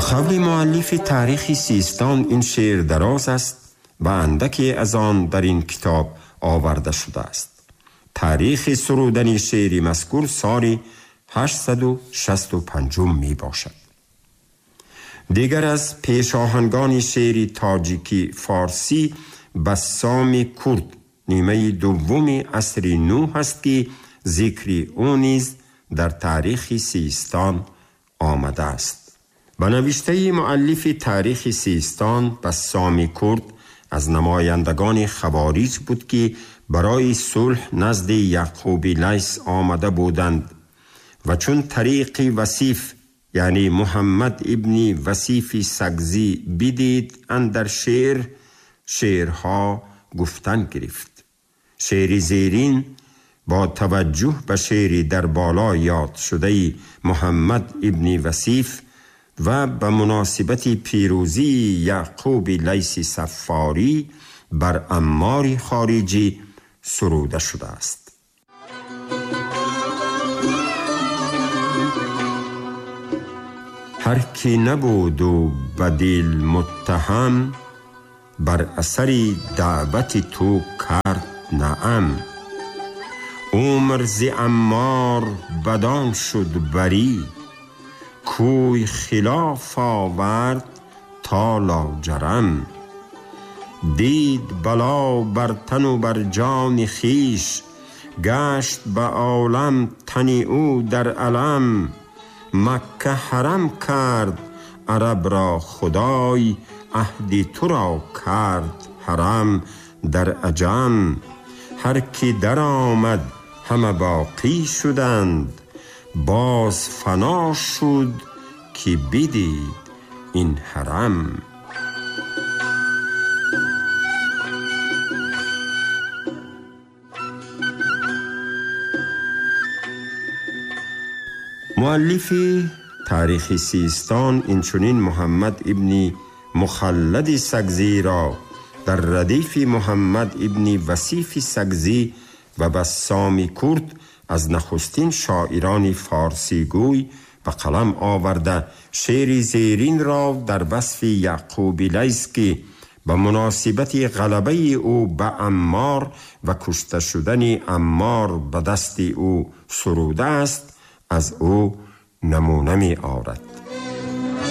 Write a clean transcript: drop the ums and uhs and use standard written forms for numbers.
قول مؤلف تاریخ سیستان این شعر دراز است و اندکی از آن در این کتاب آورده شده است. تاریخ سرودن شعر مذکور سال 865 می باشد. دیگر از پیشاهنگان شعر تاجیکی فارسی بسام کرد نیمه دوم عصر نو است که ذکر او نیز در تاریخ سیستان آمده است. به نوشته مؤلف تاریخ سیستان بسام کرد از نمایندگان خوارج بود که برای صلح نزد یعقوب لیث آمده بودند و چون طریق وصیف یعنی محمد ابن وصیف سگزی بدید اندر شعرها گفتن گرفت. شعر زیرین با توجه به شعر در بالا یاد شده محمد ابن وصیف و به مناسبت پیروزی یعقوب لیث صفاری بر عمار خارجی سروده شده است. هر کی نبود و بدل متهم بر اثر دعوت تو کرد نعم. عمر ز عمار بدان شد بری کوی خلاف آورد تا لاجرم. دید بلا بر تن و بر جان خیش گشت به عالم تن او در علم. مکه حرم کرد عرب را خدای عهد تو را کرد حرم در عجم. هر کی در آمد همه باقی شدند باز فنا شد که بدید این حرم. مؤلف تاریخ سیستان اینچنین محمد ابن مخلد سگزی را در ردیف محمد ابن وصیف سگزی و بسام کرد از نخستین شاعران فارسی گوی به قلم آورده شعر زیرین را در وصف یعقوب لیث که به مناسبت غلبه او به عمار و کشته شدن عمار به دست او سروده است از او نمونه می آورد.